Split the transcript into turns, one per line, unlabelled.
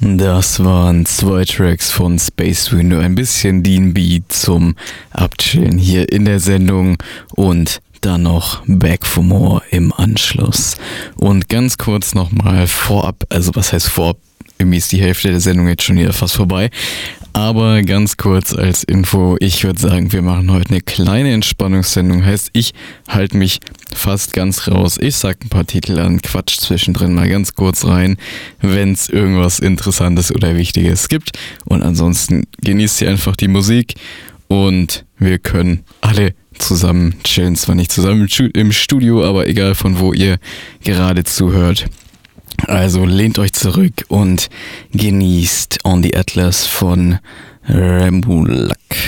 Das waren 2 Tracks von Space Window, ein bisschen DnB zum Abchillen hier in der Sendung und dann noch Back for More im Anschluss. Und ganz kurz nochmal vorab, also was heißt vorab? Irgendwie ist die Hälfte der Sendung jetzt schon wieder fast vorbei. Aber ganz kurz als Info, ich würde sagen, wir machen heute eine kleine Entspannungssendung. Heißt, ich halte mich fast ganz raus. Ich sag ein paar Titel an, quatsch zwischendrin mal ganz kurz rein, wenn es irgendwas Interessantes oder Wichtiges gibt. Und ansonsten genießt ihr einfach die Musik und wir können alle zusammen chillen. Zwar nicht zusammen im Studio, aber egal von wo ihr gerade zuhört. Also lehnt euch zurück und genießt On the Atlas von Rambulak.